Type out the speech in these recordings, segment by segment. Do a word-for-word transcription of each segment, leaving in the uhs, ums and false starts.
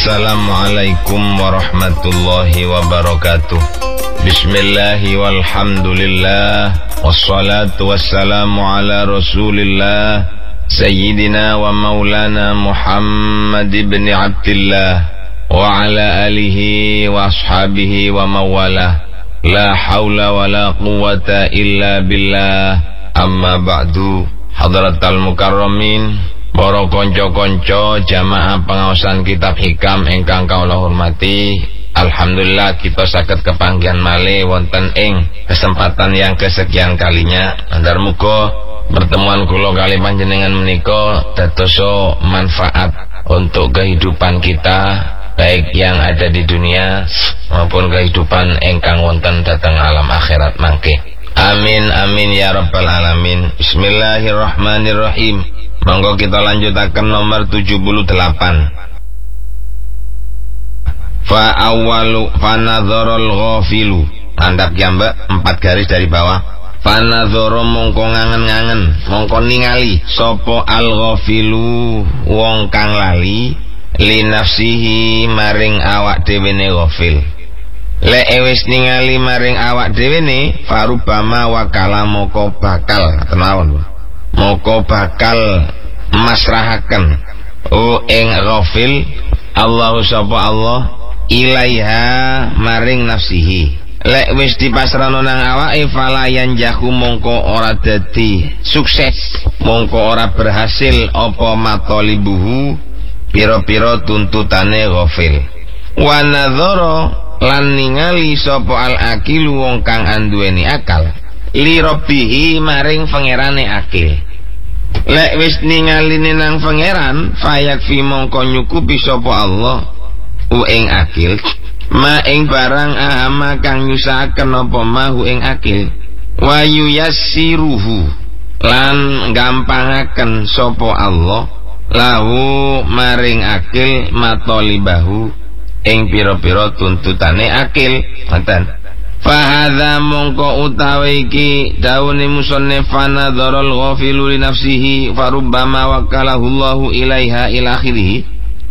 Assalamualaikum warahmatullahi wabarakatuh. Bismillahi walhamdulillah, wassalatu wassalamu ala rasulillah, Sayyidina wa maulana Muhammad ibn Abdillah, wa ala alihi wa ashabihi wa mawalah. La hawla wa la quwata illa billah. Amma ba'du. Hadratal mukarramin, para konco-konco jamaah pengawasan kitab hikam ingkang kawula hormati, alhamdulillah kita saged kepanggihan malih wonten ing kesempatan yang kesekian kalinya. Andar muga pertemuan kula kali panjenengan menika dadosa manfaat untuk kehidupan kita, baik yang ada di dunia maupun kehidupan ingkang wonten dhateng alam akhirat mangke. Amin amin ya rabbal alamin. Bismillahirrahmanirrahim. Monggo kita lanjutaken nomor tujuh puluh delapan. Fa awwalu fanadharul ghafilu. Andap ya Mbak, empat garis dari bawah. Fanadhara mongko ngangen-ngangen, mongko ningali sapa al ghafilu wong kang lali li nafsihi maring awak dhewene ghafil. Lek wis ningali maring awak dhewene farubama wakala moko bakal tenawon moko bakal masrahaken o ing ghafil Allahu sapa Allah ilaiha maring nafsihi. Lek wis dipasrahno nang awake falayan jahu mongko ora dadi sukses, mongko ora berhasil apa matolibuhu pira-pira tuntutane ghafil. Wa nadzara lan ningali sapa al akilu wong kang anduweni akal li rabbihi maring pangerane akil. Lek wis ningaline nang pangeran fayakfi mongko nyukupi sapa Allah u ing akil ma ing barang ahama kang nyusahaken apa mahu ing akil wa yuyassiruhu lan gampangaken sapa Allah lahu maring akil matolibahu ing pira-pira tuntutane akil. Ngoten. Fahadza mongko utawi iki daune musannif fanadharul ghafilu li nafsihi farubbama wakalahu Allahu ilaiha ila akhirih.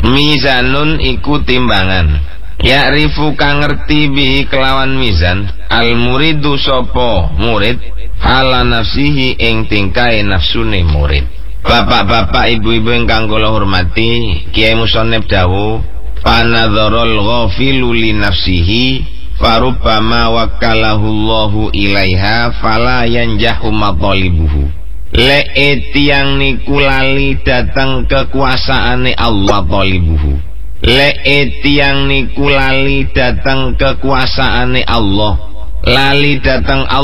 Mizanun iku timbangan. Ya'rifu kang ngerti bihi kelawan mizan al muridu sapa murid hala nafsihi ing tingkae nafsune murid. Bapak-bapak, ibu-ibu ingkang kula hormati, Kiai Musannif dawuh fanadharul ghafilu li nafsihi farubbama wakalahu Allahu ilaiha fala yanjahu matalibuhu. Le etiang niku lali datang kekuasaane Allah talibuhu. Le etiang niku lali datang kekuasaane Allah, lali datang Allah